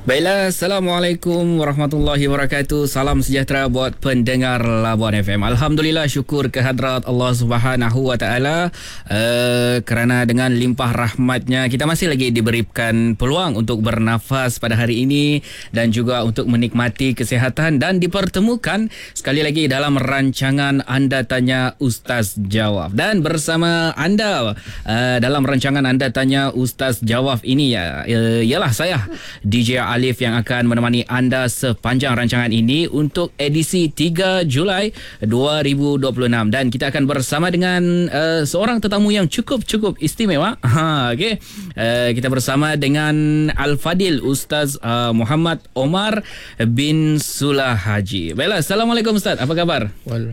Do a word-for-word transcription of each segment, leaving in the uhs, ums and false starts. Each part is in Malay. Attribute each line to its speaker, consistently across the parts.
Speaker 1: Baiklah, Assalamualaikum warahmatullahi wabarakatuh. Salam sejahtera buat pendengar Labuan F M. Alhamdulillah, syukur kehadrat Allah Subhanahu wa taala uh, kerana dengan limpah rahmatnya kita masih lagi diberikan peluang untuk bernafas pada hari ini dan juga untuk menikmati kesihatan dan dipertemukan sekali lagi dalam rancangan Anda Tanya Ustaz Jawab. Dan bersama anda uh, dalam rancangan Anda Tanya Ustaz Jawab ini ya uh, ialah saya D J Alif yang akan menemani anda sepanjang rancangan ini untuk edisi tiga Julai dua ribu dua puluh enam, dan kita akan bersama dengan uh, seorang tetamu yang cukup-cukup istimewa. Ha, okey. Uh, kita bersama dengan Al-Fadil Ustaz uh, Muhammad Omar bin Sulah Haji. Baiklah, Assalamualaikum Ustaz. Apa khabar?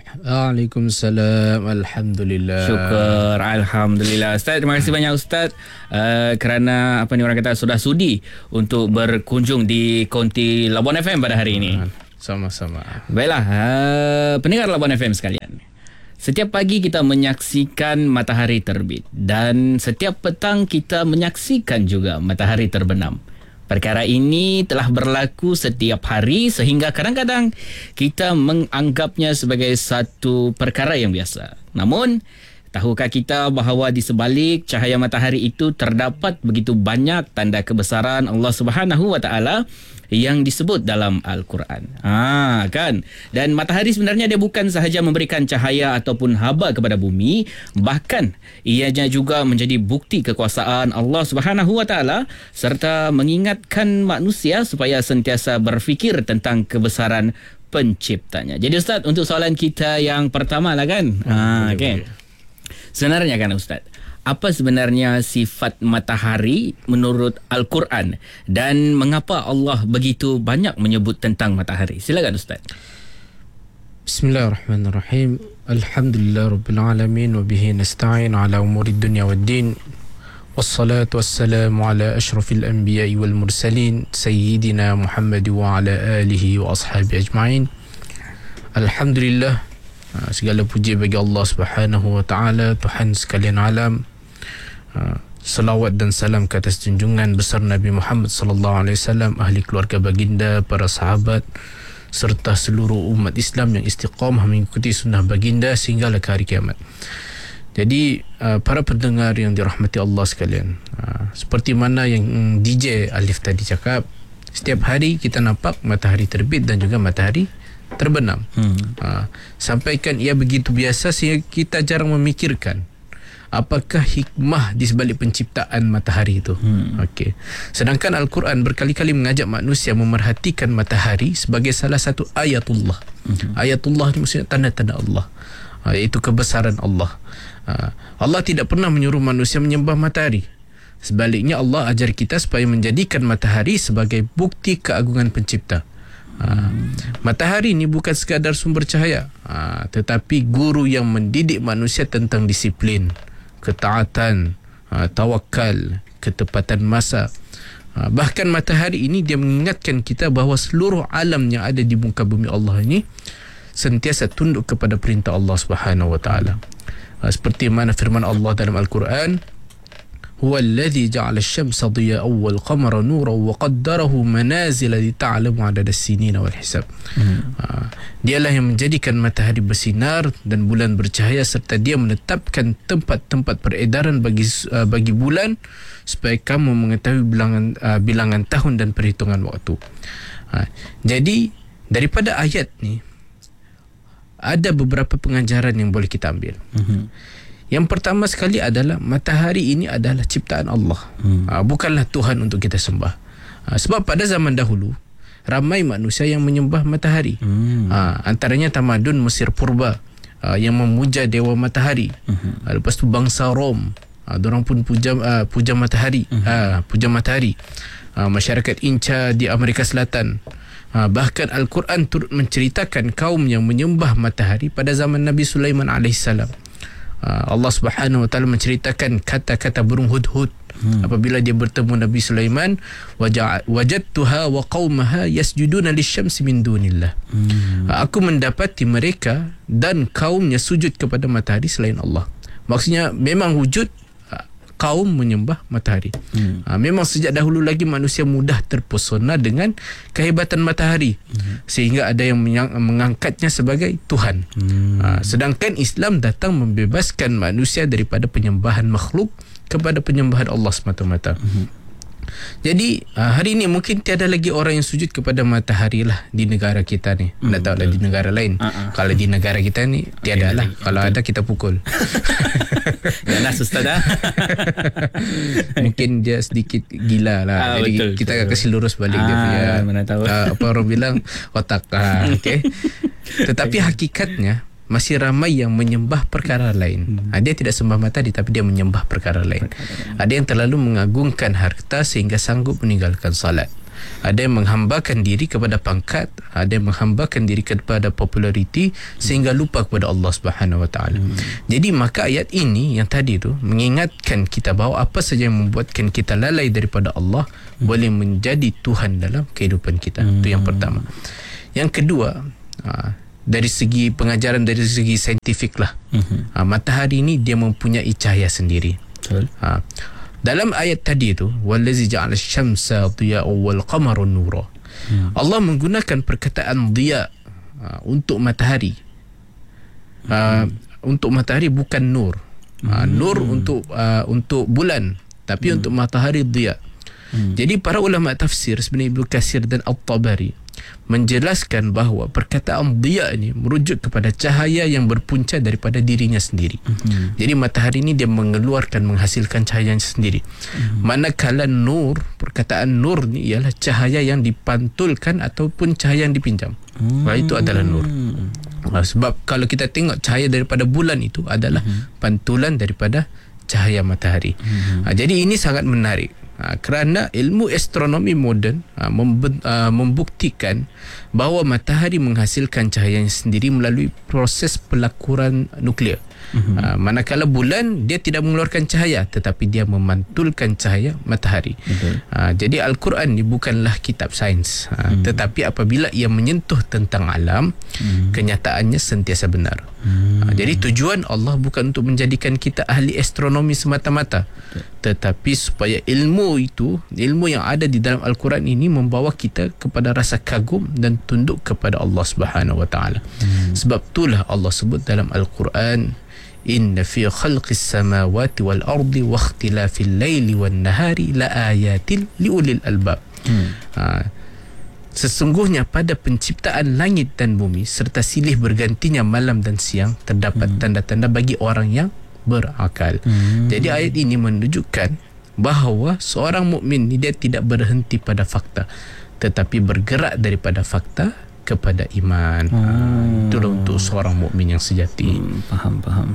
Speaker 2: Waalaikumsalam. Alhamdulillah.
Speaker 1: Syukur, alhamdulillah. Ustaz, terima kasih banyak Ustaz uh, kerana apa ni orang kata sudah sudi untuk berkunjung di konti Labuan F M pada hari ini.
Speaker 2: Sama-sama.
Speaker 1: Baiklah, uh, pendengar Labuan F M sekalian. Setiap pagi kita menyaksikan matahari terbit dan setiap petang kita menyaksikan juga matahari terbenam. Perkara ini telah berlaku setiap hari sehingga kadang-kadang kita menganggapnya sebagai satu perkara yang biasa. Namun, tahukah kita bahawa di sebalik cahaya matahari itu terdapat begitu banyak tanda kebesaran Allah Subhanahu wa taala yang disebut dalam Al-Quran. Ha, kan? Dan matahari sebenarnya dia bukan sahaja memberikan cahaya ataupun haba kepada bumi, bahkan ianya juga menjadi bukti kekuasaan Allah Subhanahu wa taala serta mengingatkan manusia supaya sentiasa berfikir tentang kebesaran penciptanya. Jadi Ustaz, untuk soalan kita yang pertama lah kan. Ha, okey. Sebenarnya kan Ustaz, apa sebenarnya sifat matahari menurut Al-Quran dan mengapa Allah begitu banyak menyebut tentang matahari? Silakan Ustaz.
Speaker 2: Bismillahirrahmanirrahim. Alhamdulillah Rabbil Alamin wa bihi nasta'in ala umuri dunya wad din. Wassalatu wassalamu ala ashrafil anbiya'i wal mursalin Sayyidina Muhammad wa ala alihi wa ashabi ajma'in. Alhamdulillah, segala puji bagi Allah Subhanahu wa taala, Tuhan sekalian alam. Salawat dan salam ke atas junjungan besar Nabi Muhammad sallallahu alaihi wasallam, ahli keluarga baginda, para sahabat serta seluruh umat Islam yang istiqamah mengikuti sunnah baginda sehinggalah ke hari kiamat. Jadi para pendengar yang dirahmati Allah sekalian, seperti mana yang D J Alif tadi cakap, setiap hari kita nampak matahari terbit dan juga matahari terbenam. hmm. ha, Sampaikan ia begitu biasa sehingga kita jarang memikirkan apakah hikmah di sebalik penciptaan matahari itu. hmm. Okey. Sedangkan Al-Quran berkali-kali mengajak manusia memerhatikan matahari sebagai salah satu ayatullah. hmm. Ayatullah ni maksudnya tanda-tanda Allah, ha, iaitu kebesaran Allah. ha, Allah tidak pernah menyuruh manusia menyembah matahari. Sebaliknya Allah ajar kita supaya menjadikan matahari sebagai bukti keagungan pencipta. Ha, matahari ni bukan sekadar sumber cahaya, ha, tetapi guru yang mendidik manusia tentang disiplin, ketaatan, ha, tawakal, ketepatan masa. ha, Bahkan matahari ini dia mengingatkan kita bahawa seluruh alam yang ada di muka bumi Allah ini sentiasa tunduk kepada perintah Allah Subhanahu wa taala. ha, Seperti mana firman Allah dalam Al-Quran, هو الذي جعل الشمس ضياء والقمر نورا وقدره منازل لتعلموا عدد السنين والحساب. hmm. uh, Dialah yang menjadikan matahari bersinar dan bulan bercahaya serta dia menetapkan tempat-tempat peredaran bagi uh, bagi bulan supaya kamu mengetahui bilangan uh, bilangan tahun dan perhitungan waktu. uh, Jadi daripada ayat ni ada beberapa pengajaran yang boleh kita ambil. hmm. Yang pertama sekali adalah matahari ini adalah ciptaan Allah. hmm. ha, Bukanlah Tuhan untuk kita sembah. ha, Sebab pada zaman dahulu ramai manusia yang menyembah matahari. hmm. ha, Antaranya tamadun Mesir purba, ha, yang memuja dewa matahari. hmm. ha, Lepas tu bangsa Rom, ha, diorang pun puja, uh, puja matahari. hmm. ha, Puja matahari. ha, Masyarakat Inca di Amerika Selatan. ha, Bahkan Al-Quran turut menceritakan kaum yang menyembah matahari pada zaman Nabi Sulaiman alaihissalam. Allah Subhanahu wa taala menceritakan kata-kata burung hudhud hmm. apabila dia bertemu Nabi Sulaiman, wajadtuha wa qaumaha yasjuduna lisyamsi min dunillah. hmm. Aku mendapati mereka dan kaumnya sujud kepada matahari selain Allah. Maksudnya memang wujud kaum menyembah matahari. Hmm. Ha, memang sejak dahulu lagi manusia mudah terpesona dengan kehebatan matahari. Hmm. Sehingga ada yang mengangkatnya sebagai Tuhan. Hmm. Ha, sedangkan Islam datang membebaskan manusia daripada penyembahan makhluk kepada penyembahan Allah semata-mata. Hmm. Jadi hari ini mungkin tiada lagi orang yang sujud kepada matahari lah di negara kita ni. Tak tahu lah di negara lain. Uh-uh. Kalau di negara kita ni tiada lah. Kalau ada kita pukul.
Speaker 1: Yalah Ustaz dah.
Speaker 2: Mungkin dia sedikit gila lah. Ah, Jadi betul, kita betul. kasih lurus balik ah, dia punya.
Speaker 1: Mana tahu.
Speaker 2: Uh, apa orang bilang otak. Ah, okay. Tetapi hakikatnya masih ramai yang menyembah perkara lain. Hmm. Dia tidak sembah matahari tapi dia menyembah perkara lain. Perkara. Ada yang terlalu mengagungkan harta sehingga sanggup meninggalkan salat. Ada yang menghambakan diri kepada pangkat, ada yang menghambakan diri kepada populariti sehingga lupa kepada Allah Subhanahu Wa Taala. Hmm. Jadi maka ayat ini yang tadi tu mengingatkan kita bahawa apa saja yang membuatkan kita lalai daripada Allah hmm. boleh menjadi Tuhan dalam kehidupan kita. Itu hmm. yang pertama. Yang kedua, dari segi pengajaran, dari segi saintifik lah. Uh-huh. Ha, matahari ni dia mempunyai cahaya sendiri. Betul. Ha, dalam ayat tadi tu, wallazi ja'ala asy-syamsa diya'an wal qamara nura. Hmm. Allah menggunakan perkataan diya ha, untuk matahari. Ha, hmm. Untuk matahari bukan nur. Ha, hmm. Nur untuk uh, untuk bulan, tapi hmm. untuk matahari diya. Hmm. Jadi para ulama tafsir sebenarnya Ibnu Katsir dan At-Tabari menjelaskan bahawa perkataan diya ini merujuk kepada cahaya yang berpunca daripada dirinya sendiri. Mm-hmm. Jadi matahari ini dia mengeluarkan, menghasilkan cahayanya sendiri. Mm-hmm. Manakala nur, perkataan nur ni ialah cahaya yang dipantulkan ataupun cahaya yang dipinjam. Mm-hmm. Nah, itu adalah nur. Nah, sebab kalau kita tengok cahaya daripada bulan itu adalah mm-hmm. pantulan daripada cahaya matahari. Mm-hmm. Nah, jadi ini sangat menarik. Ha, kerana ilmu astronomi moden ha, membe- uh, membuktikan bahawa matahari menghasilkan cahayanya sendiri melalui proses pelakuran nuklear. Mm-hmm. Ha, manakala bulan dia tidak mengeluarkan cahaya tetapi dia memantulkan cahaya matahari. Mm-hmm. Ha, jadi Al-Quran ni bukanlah kitab sains. Ha, mm-hmm. Tetapi apabila ia menyentuh tentang alam, mm-hmm. kenyataannya sentiasa benar. Mm-hmm. Ha, jadi tujuan Allah bukan untuk menjadikan kita ahli astronomi semata-mata, tetapi supaya ilmu itu, ilmu yang ada di dalam Al-Quran ini membawa kita kepada rasa kagum dan tunduk kepada Allah Subhanahu Wa Taala. Hmm. Sebab itulah Allah sebut dalam Al-Quran, inna fi khalqis samawati wal ardi wa ikhtilafil laili wan nahari la ayatil liulil albab. Hmm. Ha, sesungguhnya pada penciptaan langit dan bumi serta silih bergantinya malam dan siang terdapat hmm. tanda-tanda bagi orang yang berakal. Hmm. Jadi ayat ini menunjukkan bahawa seorang mukmin ni dia tidak berhenti pada fakta tetapi bergerak daripada fakta kepada iman. Hmm. Ha, itulah untuk seorang mukmin yang sejati.
Speaker 1: Hmm, faham faham.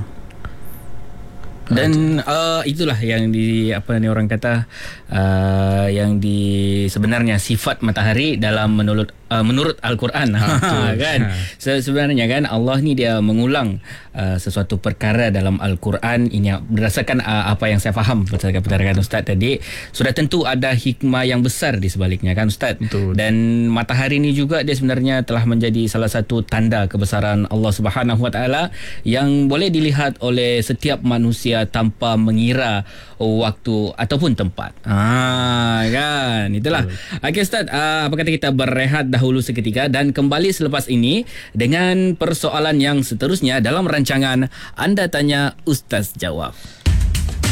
Speaker 1: Dan uh, itulah yang di apa ni orang kata uh, yang di sebenarnya sifat matahari dalam menurut uh, menurut Al-Quran. Ha, kan. Ha. Sebenarnya kan Allah ni dia mengulang uh, sesuatu perkara dalam Al-Quran ini berdasarkan uh, apa yang saya faham berdasarkan perkataan Ustaz tadi, sudah tentu ada hikmah yang besar di sebaliknya kan Ustaz. Betul. Dan matahari ni juga dia sebenarnya telah menjadi salah satu tanda kebesaran Allah Subhanahu Wa Taala yang boleh dilihat oleh setiap manusia tanpa mengira waktu ataupun tempat. Ah, kan. Itulah. Okey Ustaz, uh, apa kata kita berehat dahulu seketika dan kembali selepas ini dengan persoalan yang seterusnya dalam rancangan Anda Tanya Ustaz Jawab.